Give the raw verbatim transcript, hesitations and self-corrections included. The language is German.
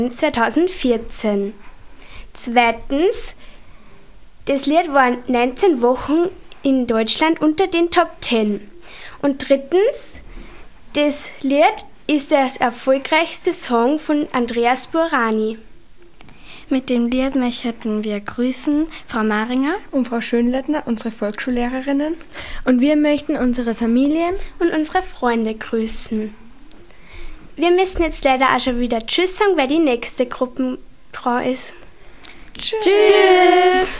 zweitausendvierzehn. Zweitens, das Lied war neunzehn Wochen in Deutschland unter den Top zehn. Und drittens, das Lied ist der erfolgreichste Song von Andreas Burani. Mit dem Lied möchten wir grüßen Frau Maringer und Frau Schönleitner, unsere Volksschullehrerinnen. Und wir möchten unsere Familien und unsere Freunde grüßen. Wir müssen jetzt leider auch schon wieder Tschüss sagen, weil die nächste Gruppe dran ist. Tschüss! Tschüss.